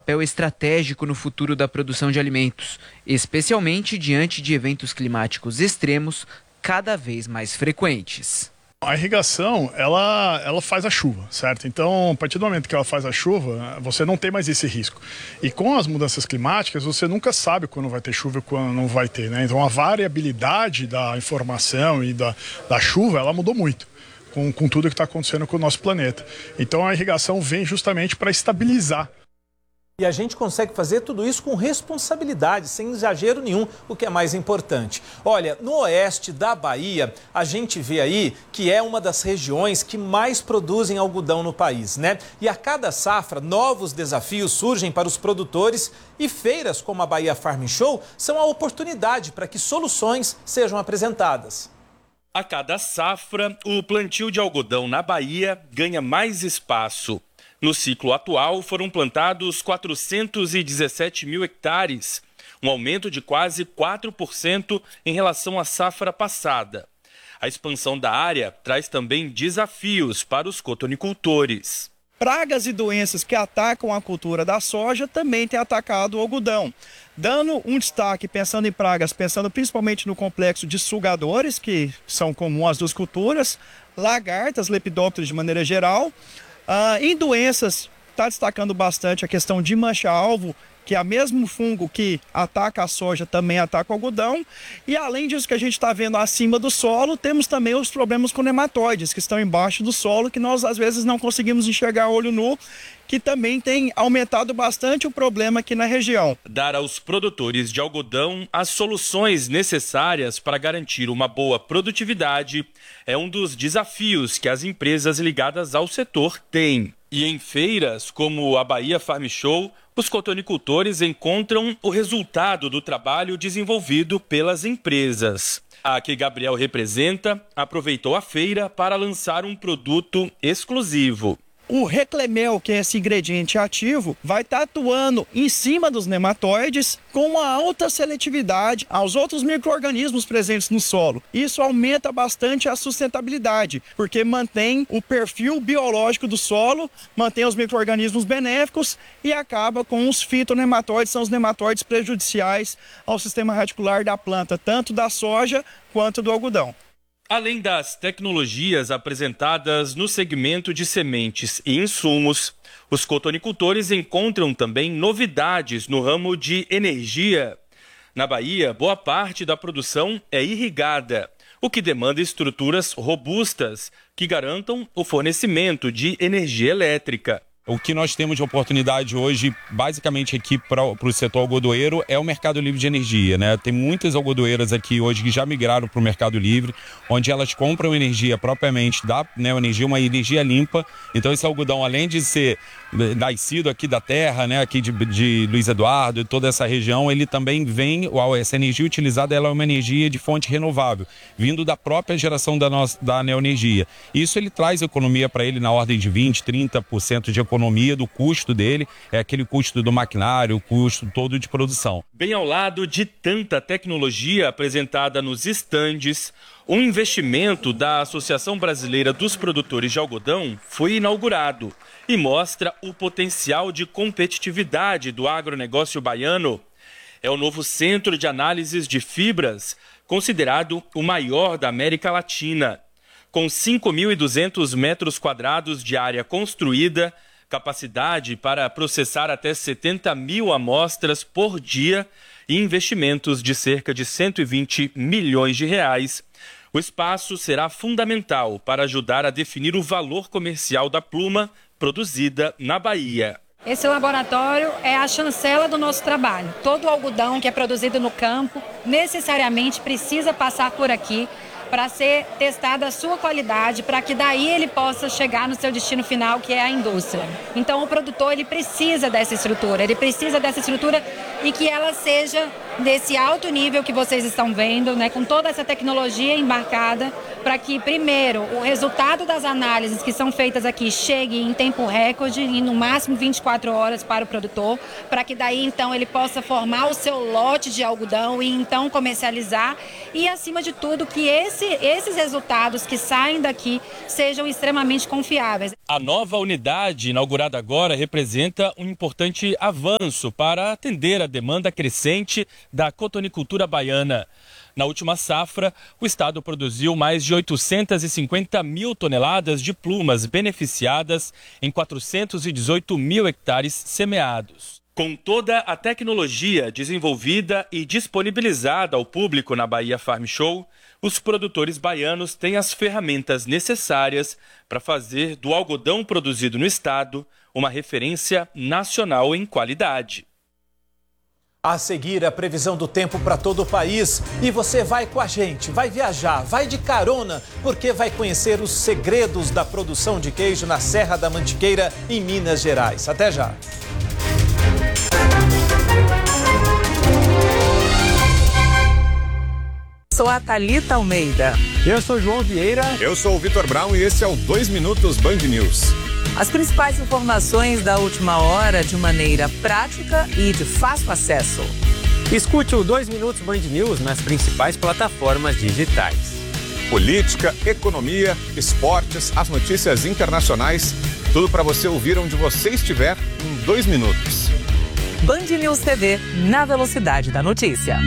papel estratégico no futuro da produção de alimentos, especialmente diante de eventos climáticos extremos cada vez mais frequentes. A irrigação, ela faz a chuva, certo? Então, a partir do momento que ela faz a chuva, você não tem mais esse risco. E com as mudanças climáticas, você nunca sabe quando vai ter chuva e quando não vai ter, né? Então, a variabilidade da informação e da chuva, ela mudou muito com tudo que está acontecendo com o nosso planeta. Então, a irrigação vem justamente para estabilizar. E a gente consegue fazer tudo isso com responsabilidade, sem exagero nenhum, o que é mais importante. Olha, no oeste da Bahia, a gente vê aí que é uma das regiões que mais produzem algodão no país, né? E a cada safra, novos desafios surgem para os produtores e feiras como a Bahia Farm Show são a oportunidade para que soluções sejam apresentadas. A cada safra, o plantio de algodão na Bahia ganha mais espaço. No ciclo atual, foram plantados 417 mil hectares, um aumento de quase 4% em relação à safra passada. A expansão da área traz também desafios para os cotonicultores. Pragas e doenças que atacam a cultura da soja também têm atacado o algodão. Dando um destaque, pensando em pragas, pensando principalmente no complexo de sugadores, que são comuns às duas culturas, lagartas, lepidópteros de maneira geral. Em doenças, está destacando bastante a questão de mancha-alvo, que é o mesmo fungo que ataca a soja, também ataca o algodão. E além disso que a gente está vendo acima do solo, temos também os problemas com nematóides, que estão embaixo do solo, que nós às vezes não conseguimos enxergar a olho nu, que também tem aumentado bastante o problema aqui na região. Dar aos produtores de algodão as soluções necessárias para garantir uma boa produtividade é um dos desafios que as empresas ligadas ao setor têm. E em feiras como a Bahia Farm Show, os cotonicultores encontram o resultado do trabalho desenvolvido pelas empresas. A que Gabriel representa aproveitou a feira para lançar um produto exclusivo. O reclemel, que é esse ingrediente ativo, vai estar atuando em cima dos nematóides com uma alta seletividade aos outros micro-organismos presentes no solo. Isso aumenta bastante a sustentabilidade, porque mantém o perfil biológico do solo, mantém os micro-organismos benéficos e acaba com os fitonematóides, são os nematóides prejudiciais ao sistema radicular da planta, tanto da soja quanto do algodão. Além das tecnologias apresentadas no segmento de sementes e insumos, os cotonicultores encontram também novidades no ramo de energia. Na Bahia, boa parte da produção é irrigada, o que demanda estruturas robustas que garantam o fornecimento de energia elétrica. O que nós temos de oportunidade hoje, basicamente aqui para o setor algodoeiro, é o mercado livre de energia, né? Tem muitas algodoeiras aqui hoje que já migraram para o mercado livre, onde elas compram energia propriamente da Neoenergia, uma energia limpa. Então esse algodão, além de ser nascido aqui da terra, né, aqui de Luiz Eduardo e toda essa região, ele também vem, essa energia utilizada, ela é uma energia de fonte renovável, vindo da própria geração da Neoenergia. Isso ele traz economia para ele na ordem de 20%, 30% de economia do custo dele, é aquele custo do maquinário, o custo todo de produção. Bem ao lado de tanta tecnologia apresentada nos estandes, um investimento da Associação Brasileira dos Produtores de Algodão foi inaugurado e mostra o potencial de competitividade do agronegócio baiano. É o novo Centro de Análises de Fibras, considerado o maior da América Latina. Com 5.200 metros quadrados de área construída, capacidade para processar até 70 mil amostras por dia e investimentos de cerca de 120 milhões de reais. O espaço será fundamental para ajudar a definir o valor comercial da pluma produzida na Bahia. Esse laboratório é a chancela do nosso trabalho. Todo o algodão que é produzido no campo necessariamente precisa passar por aqui para ser testada a sua qualidade, para que daí ele possa chegar no seu destino final, que é a indústria. Então o produtor ele precisa dessa estrutura e que ela seja desse alto nível que vocês estão vendo, né, com toda essa tecnologia embarcada para que, primeiro, o resultado das análises que são feitas aqui chegue em tempo recorde, em no máximo 24 horas para o produtor, para que daí, então, ele possa formar o seu lote de algodão e, então, comercializar. E, acima de tudo, que esses resultados que saem daqui sejam extremamente confiáveis. A nova unidade, inaugurada agora, representa um importante avanço para atender a demanda crescente da cotonicultura baiana. Na última safra, o estado produziu mais de 850 mil toneladas de plumas beneficiadas em 418 mil hectares semeados. Com toda a tecnologia desenvolvida e disponibilizada ao público na Bahia Farm Show, os produtores baianos têm as ferramentas necessárias para fazer do algodão produzido no estado uma referência nacional em qualidade. A seguir, a previsão do tempo para todo o país. E você vai com a gente, vai viajar, vai de carona, porque vai conhecer os segredos da produção de queijo na Serra da Mantiqueira, em Minas Gerais. Até já! Sou a Thalita Almeida. Eu sou João Vieira. Eu sou o Vitor Brown e esse é o 2 Minutos Band News. As principais informações da última hora de maneira prática e de fácil acesso. Escute o 2 Minutos Band News nas principais plataformas digitais. Política, economia, esportes, as notícias internacionais, tudo para você ouvir onde você estiver em 2 minutos. Band News TV, na velocidade da notícia.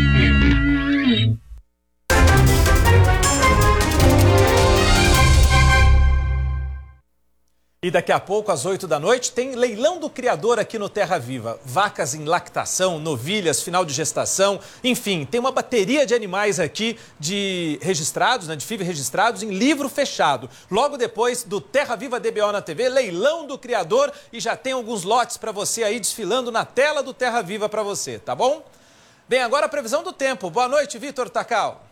E daqui a pouco, às 8 da noite, tem leilão do criador aqui no Terra Viva. Vacas em lactação, novilhas, final de gestação, enfim, tem uma bateria de animais aqui de registrados, de FIV registrados em livro fechado. Logo depois do Terra Viva DBO na TV, leilão do criador, e já tem alguns lotes para você aí desfilando na tela do Terra Viva para você, tá bom? Bem, agora a previsão do tempo. Boa noite, Vitor Takal.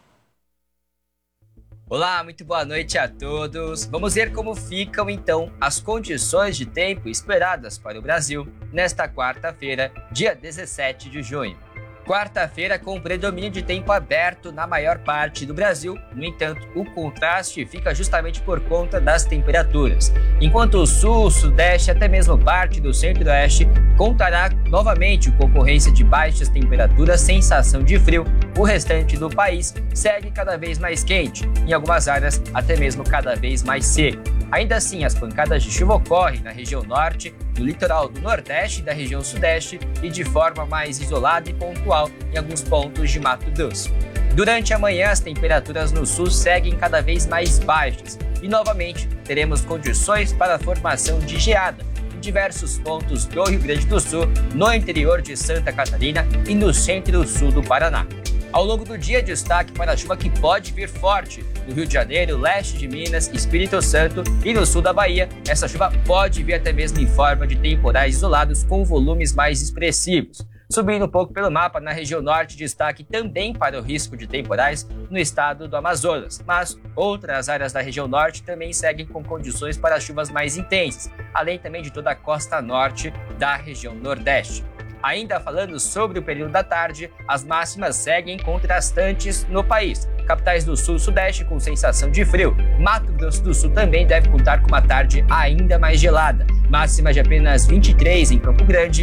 Olá, muito boa noite a todos. Vamos ver como ficam então as condições de tempo esperadas para o Brasil nesta quarta-feira, dia 17 de junho. Quarta-feira com predomínio de tempo aberto na maior parte do Brasil. No entanto, o contraste fica justamente por conta das temperaturas. Enquanto o sul, sudeste e até mesmo parte do centro-oeste contará novamente com ocorrência de baixas temperaturas, sensação de frio, o restante do país segue cada vez mais quente, em algumas áreas até mesmo cada vez mais seco. Ainda assim, as pancadas de chuva ocorrem na região norte, no litoral do nordeste e da região sudeste e de forma mais isolada e pontual em alguns pontos de Mato Grosso. Durante a manhã, as temperaturas no sul seguem cada vez mais baixas e, novamente, teremos condições para a formação de geada em diversos pontos do Rio Grande do Sul, no interior de Santa Catarina e no centro-sul do Paraná. Ao longo do dia, destaque para a chuva que pode vir forte no Rio de Janeiro, leste de Minas, Espírito Santo e no sul da Bahia. Essa chuva pode vir até mesmo em forma de temporais isolados com volumes mais expressivos. Subindo um pouco pelo mapa, na região norte, destaque também para o risco de temporais no estado do Amazonas. Mas outras áreas da região norte também seguem com condições para chuvas mais intensas, além também de toda a costa norte da região nordeste. Ainda falando sobre o período da tarde, as máximas seguem contrastantes no país. Capitais do sul e sudeste com sensação de frio. Mato Grosso do Sul também deve contar com uma tarde ainda mais gelada. Máxima de apenas 23 em Campo Grande,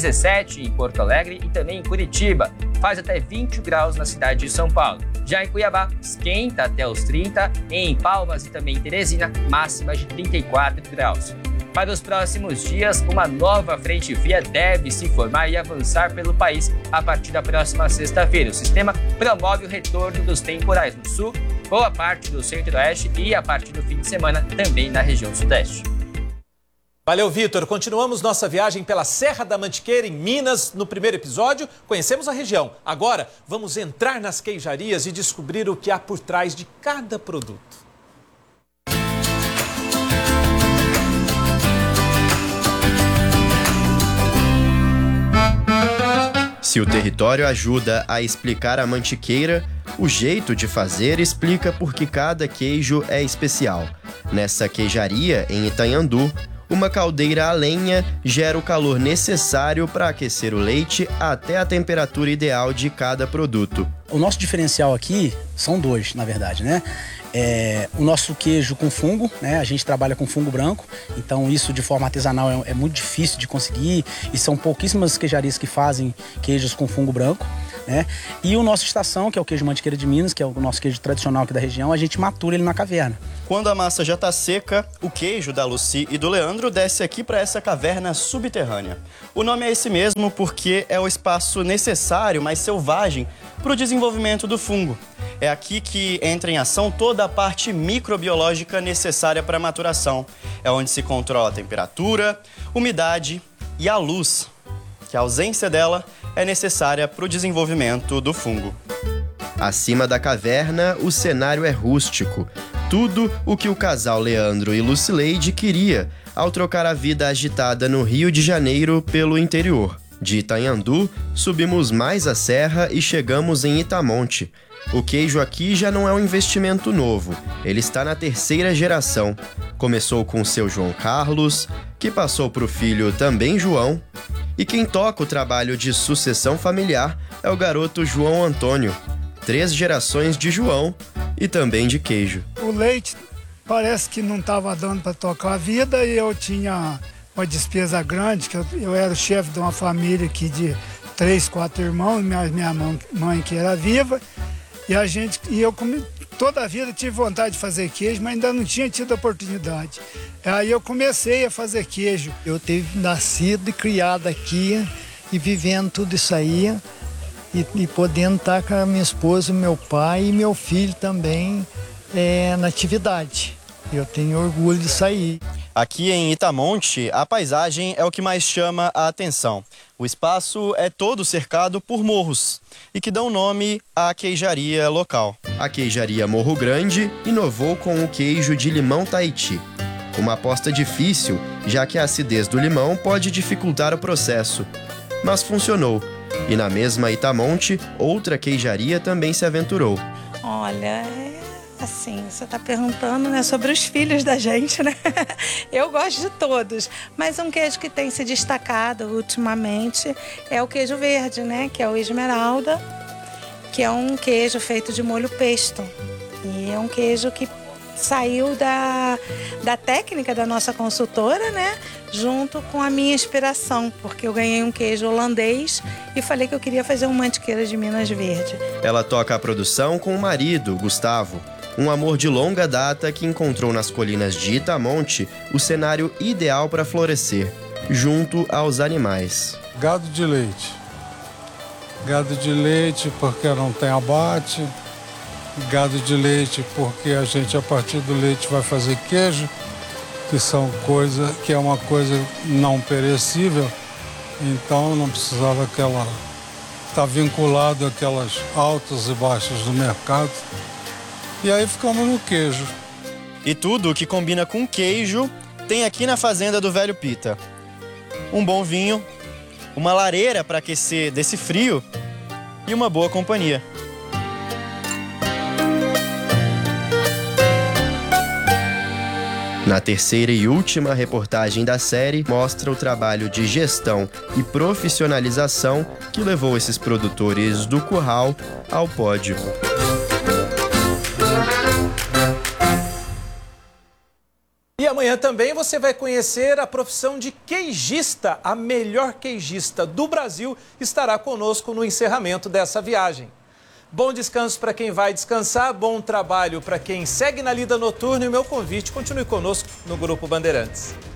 17 em Porto Alegre e também em Curitiba. Faz até 20 graus na cidade de São Paulo. Já em Cuiabá, esquenta até os 30, em Palmas e também em Teresina, máxima de 34 graus. Para os próximos dias, uma nova frente fria deve se formar e avançar pelo país a partir da próxima sexta-feira. O sistema promove o retorno dos temporais no sul, boa parte do centro-oeste e a partir do fim de semana também na região sudeste. Valeu, Vitor. Continuamos nossa viagem pela Serra da Mantiqueira, em Minas. No primeiro episódio, conhecemos a região. Agora, vamos entrar nas queijarias e descobrir o que há por trás de cada produto. Se o território ajuda a explicar a mantiqueira, o jeito de fazer explica por que cada queijo é especial. Nessa queijaria, em Itanhandu, uma caldeira a lenha gera o calor necessário para aquecer o leite até a temperatura ideal de cada produto. O nosso diferencial aqui são dois, na verdade, né? o nosso queijo com fungo, né? A gente trabalha com fungo branco, então isso de forma artesanal é muito difícil de conseguir e são pouquíssimas queijarias que fazem queijos com fungo branco, né? E o nosso Estação, que é o queijo Mantiqueira de Minas, que é o nosso queijo tradicional aqui da região, a gente matura ele na caverna. Quando a massa já está seca, o queijo da Lucy e do Leandro desce aqui para essa caverna subterrânea. O nome é esse mesmo porque é o espaço necessário, mas selvagem, para o desenvolvimento do fungo. É aqui que entra em ação toda a parte microbiológica necessária para a maturação. É onde se controla a temperatura, umidade e a luz, que a ausência dela é necessária para o desenvolvimento do fungo. Acima da caverna, o cenário é rústico. Tudo o que o casal Leandro e Lucileide queria ao trocar a vida agitada no Rio de Janeiro pelo interior. De Itanhandu, subimos mais a serra e chegamos em Itamonte. O queijo aqui já não é um investimento novo, ele está na 3ª geração. Começou com seu João Carlos, que passou para o filho também João, e quem toca o trabalho de sucessão familiar é o garoto João Antônio. 3 gerações de João e também de queijo. O leite parece que não estava dando para tocar a vida e eu tinha uma despesa grande, que eu era o chefe de uma família aqui de 3, 4 irmãos, minha mãe que era viva, e eu toda a vida tive vontade de fazer queijo, mas ainda não tinha tido oportunidade. Aí eu comecei a fazer queijo. Eu tive nascido e criado aqui e vivendo tudo isso aí e podendo estar com a minha esposa, meu pai e meu filho também na atividade. Eu tenho orgulho disso aí. Aqui em Itamonte, a paisagem é o que mais chama a atenção. O espaço é todo cercado por morros e que dão nome à queijaria local. A queijaria Morro Grande inovou com o queijo de limão Tahiti. Uma aposta difícil, já que a acidez do limão pode dificultar o processo. Mas funcionou. E na mesma Itamonte, outra queijaria também se aventurou. Olha, assim, você está perguntando, né, sobre os filhos da gente, né? Eu gosto de todos, mas um queijo que tem se destacado ultimamente é o queijo verde, né? Que é o Esmeralda, que é um queijo feito de molho pesto. E é um queijo que saiu da técnica da nossa consultora, né? Junto com a minha inspiração, porque eu ganhei um queijo holandês e falei que eu queria fazer um Mantiqueira de Minas verde. Ela toca a produção com o marido, Gustavo, um amor de longa data que encontrou nas colinas de Itamonte o cenário ideal para florescer, junto aos animais. Gado de leite. Gado de leite porque não tem abate. Gado de leite porque a gente, a partir do leite, vai fazer queijo, que é uma coisa não perecível, então não precisava estar vinculado àquelas altas e baixas do mercado. E aí ficamos no queijo. E tudo que combina com queijo tem aqui na fazenda do Velho Pita. Um bom vinho, uma lareira para aquecer desse frio e uma boa companhia. Na 3ª e última reportagem da série, mostra o trabalho de gestão e profissionalização que levou esses produtores do curral ao pódio. E amanhã também você vai conhecer a profissão de queijista. A melhor queijista do Brasil estará conosco no encerramento dessa viagem. Bom descanso para quem vai descansar, bom trabalho para quem segue na lida noturna e o meu convite, continue conosco no Grupo Bandeirantes.